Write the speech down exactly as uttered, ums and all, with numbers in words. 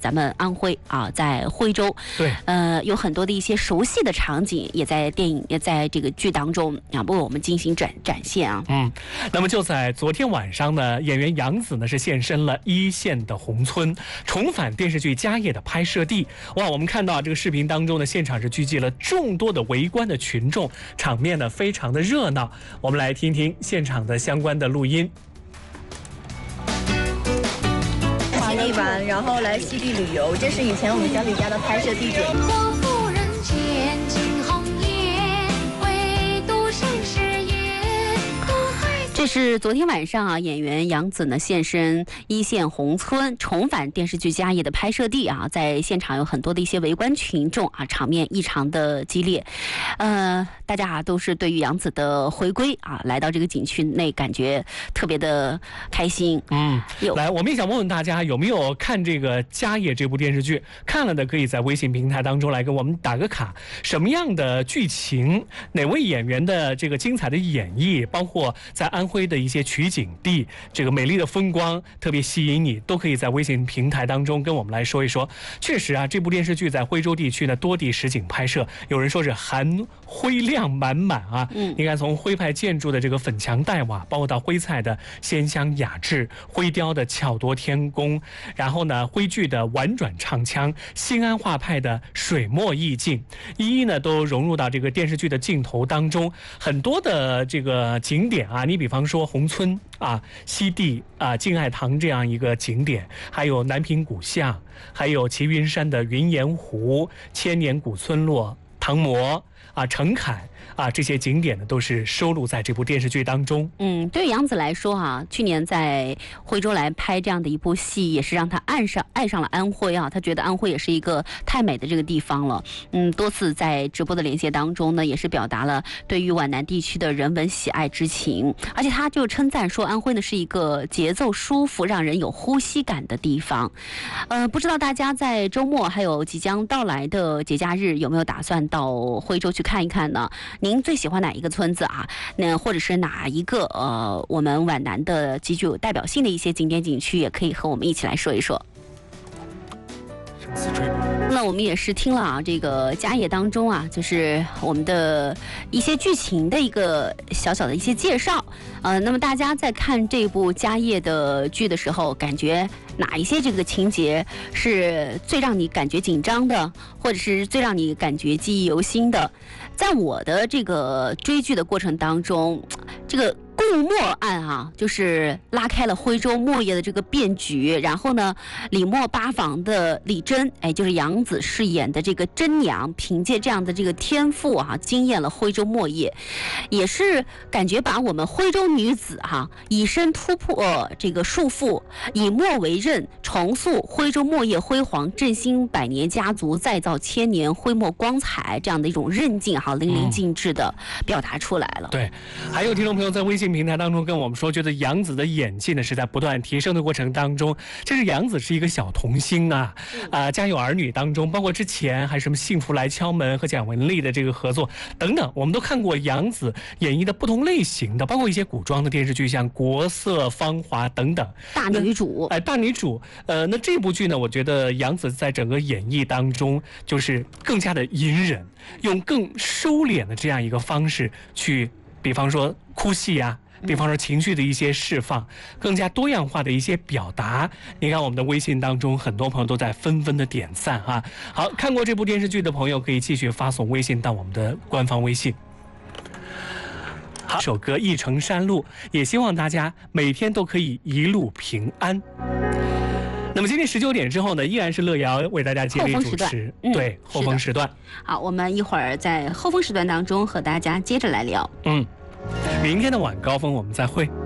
咱们安徽啊，在徽州， 对， 呃，有很多的一些熟悉的场景，也在电影也在这个剧当中啊，为我们进行展展现啊。 嗯，那么就在昨天晚上呢，演员杨紫呢是现身了一线的宏村，重返电视剧《家业》的拍摄地。哇，我们看到这个视频当中呢，现场是聚集了众多的围观的群众，场面呢非常的热闹。我们来听听现场的相关的录音。 华丽玩，然后来西地旅游，这是以前我们小李家的拍摄地点。 这是昨天晚上啊，演员杨紫呢现身一线宏村，重返电视剧《家业》的拍摄地啊，在现场有很多的一些围观群众啊，场面异常的激烈，呃，大家啊都是对于杨紫的回归啊，来到这个景区内感觉特别的开心。 嗯，来，我们也想问问大家有没有看这个《家业》这部电视剧？看了的可以在微信平台当中来跟我们打个卡。什么样的剧情？哪位演员的这个精彩的演绎？包括在安徽的一些取景地，这个美丽的风光特别吸引你，都可以在微信平台当中跟我们来说一说。确实啊，这部电视剧在徽州地区呢多地实景拍摄，有人说是含徽亮满满啊。嗯，你看从徽派建筑的这个粉墙黛瓦，包括到徽菜的鲜香雅致，徽雕的巧夺天工，然后呢徽剧的婉转唱腔，新安画派的水墨意境，一一呢都融入到这个电视剧的镜头当中。很多的这个景点啊，你比方说宏村啊、西递啊、静爱堂这样一个景点，还有南屏古巷，还有齐云山的云岩湖、千年古村落、唐模啊、陈凯啊，这些景点呢都是收录在这部电视剧当中。 嗯，对于杨紫来说啊，去年在徽州来拍这样的一部戏，也是让她爱上爱上了安徽啊。她觉得安徽也是一个太美的这个地方了。嗯，多次在直播的连线当中呢，也是表达了对于皖南地区的人文喜爱之情。而且她就称赞说，安徽呢是一个节奏舒服、让人有呼吸感的地方。呃，不知道大家在周末还有即将到来的节假日有没有打算到徽州去看一看呢？您最喜欢哪一个村子啊？那或者是哪一个呃，我们皖南的极具有代表性的一些景点景区，也可以和我们一起来说一说。那我们也是听了啊，这个家业当中啊，就是我们的一些剧情的一个小小的一些介绍。呃，那么大家在看这部家业的剧的时候，感觉哪一些这个情节是最让你感觉紧张的，或者是最让你感觉记忆犹新的？在我的这个追剧的过程当中，这个顾墨案啊，就是拉开了徽州墨业的这个变局。然后呢，李墨八房的李珍，哎，就是杨紫饰演的这个珍娘，凭借这样的这个天赋啊，惊艳了徽州墨业，也是感觉把我们徽州女子哈、啊，以身突破这个束缚，以墨为刃，重塑徽州墨业辉煌，振兴百年家族，再造千年徽墨光彩，这样的一种韧劲哈、啊，淋漓尽致的表达出来了。 嗯、对，还有听众朋友在微信平台当中跟我们说，觉得杨紫的演技呢是在不断提升的过程当中。这是杨紫是一个小童星啊，啊、呃，家有儿女当中，包括之前还什么幸福来敲门和蒋雯丽的这个合作等等，我们都看过杨紫演绎的不同类型的，包括一些古装的电视剧，像国色芳华等等。 大女主， 哎、呃，大女主，呃，那这部剧呢，我觉得杨紫在整个演绎当中就是更加的隐忍，用更收敛的这样一个方式去，比方说哭戏啊。比方说情绪的一些释放，更加多样化的一些表达。你看我们的微信当中，很多朋友都在纷纷的点赞啊。好，看过这部电视剧的朋友可以继续发送微信到我们的官方微信。好，首歌《一程山路》，也希望大家每天都可以一路平安。那么今天十九点之后呢，依然是乐瑶为大家接力主持， 嗯、 对后风时段。 好，我们一会儿在后风时段当中和大家接着来聊。 嗯。明天的晚高峰我们再会。